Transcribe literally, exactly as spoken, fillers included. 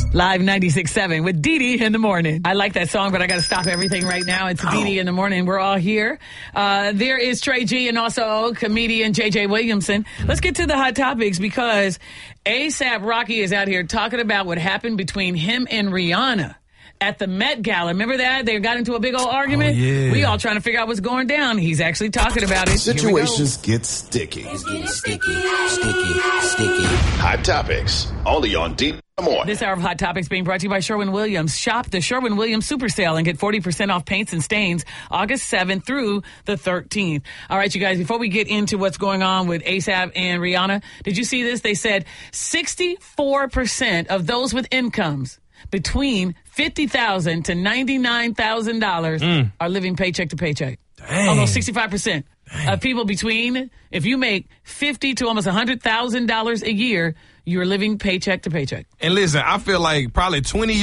Live ninety-six point seven with Dee Dee in the morning. I like that song, but I got to stop everything right now. It's oh. Dee Dee in the morning. We're all here. Uh, there is Trey G and also comedian J J Williamson. Let's get to the hot topics because ASAP Rocky is out here talking about what happened between him and Rihanna at the Met Gala. Remember that? They got into a big old argument? Oh, yeah. We all trying to figure out what's going down. He's actually talking about it. Situations get sticky. It's getting sticky, sticky, sticky. Hot topics, only on Deep in the Morning. This hour of Hot Topics being brought to you by Sherwin-Williams. Shop the Sherwin-Williams Super Sale and get forty percent off paints and stains August seventh through the thirteenth. All right, you guys, before we get into what's going on with ASAP and Rihanna, did you see this? They said sixty-four percent of those with incomes between fifty thousand dollars to ninety-nine thousand dollars mm. are living paycheck to paycheck. Dang. Almost sixty-five percent Dang. Of people between, if you make fifty to almost one hundred thousand dollars a year, you're living paycheck to paycheck. And listen, I feel like probably twenty